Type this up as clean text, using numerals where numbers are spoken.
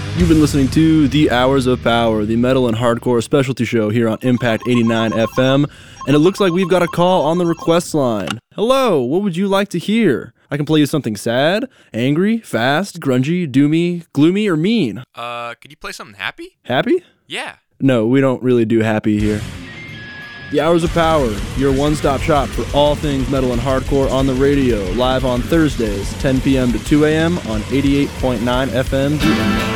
You've been listening to The Hours of Power, the metal and hardcore specialty show here on Impact 89 FM, and it looks like we've got a call on the request line. Hello, what would you like to hear? I can play you something sad, angry, fast, grungy, doomy, gloomy, or mean. Could you play something happy? Happy? Yeah. No, we don't really do happy here. The Hours of Power, your one-stop shop for all things metal and hardcore on the radio, live on Thursdays, 10 p.m. to 2 a.m. on 88.9 FM.